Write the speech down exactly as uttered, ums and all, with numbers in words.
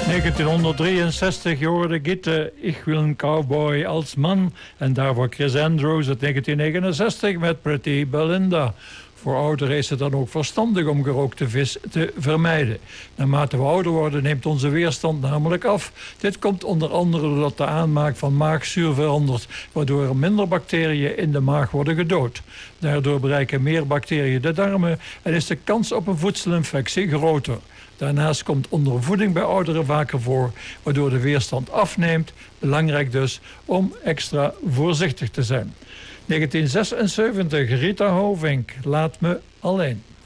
negentienhonderddrieënzestig, je hoorde Gitte, Ik wil een cowboy als man. En daarvoor Chris Andrews uit negentien negenenzestig met Pretty Belinda. Voor ouderen is het dan ook verstandig om gerookte vis te vermijden. Naarmate we ouder worden neemt onze weerstand namelijk af. Dit komt onder andere doordat de aanmaak van maagzuur verandert, waardoor er minder bacteriën in de maag worden gedood. Daardoor bereiken meer bacteriën de darmen en is de kans op een voedselinfectie groter. Daarnaast komt ondervoeding bij ouderen vaker voor, waardoor de weerstand afneemt. Belangrijk dus om extra voorzichtig te zijn. negentien zesenzeventig, Rita Hovink, Laat me alleen.